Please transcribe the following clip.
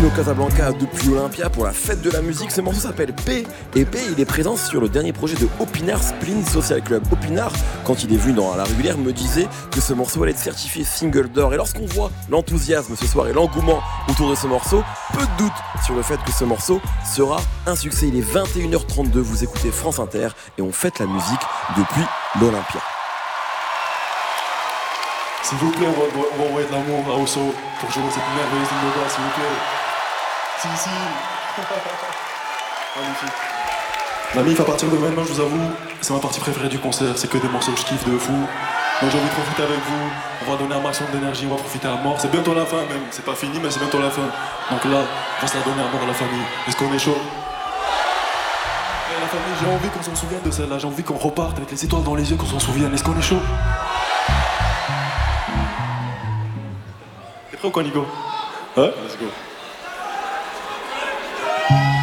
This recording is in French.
au Casablanca depuis Olympia pour la fête de la musique. Ce morceau s'appelle P. Et P, il est présent sur le dernier projet de Opinard, Spleen Social Club. Opinard, quand il est venu dans La Régulière, me disait que ce morceau allait être certifié single d'or. Et lorsqu'on voit l'enthousiasme ce soir et l'engouement autour de ce morceau, peu de doute sur le fait que ce morceau sera un succès. Il est 21h32, vous écoutez France Inter et on fête la musique depuis l'Olympia. S'il vous plaît, on va envoyer de l'amour à Osso pour jouer cette merveilleuse ligne de basse, s'il vous plaît. Si. Magnifique. La mif, à partir de maintenant, je vous avoue, c'est ma partie préférée du concert. C'est que des morceaux que je kiffe de fou. Donc j'ai envie de profiter avec vous. On va donner un maximum d'énergie, on va profiter à mort. C'est bientôt la fin même. C'est pas fini, mais c'est bientôt la fin. Donc là, on va se la donner à mort à la famille. Est-ce qu'on est chaud? La famille, j'ai envie qu'on s'en souvienne de celle-là. J'ai envie qu'on reparte avec les étoiles dans les yeux, qu'on s'en souvienne. Est-ce qu'on est chaud? T'es prêt ou quoi, Nico? Ouais? Let's go.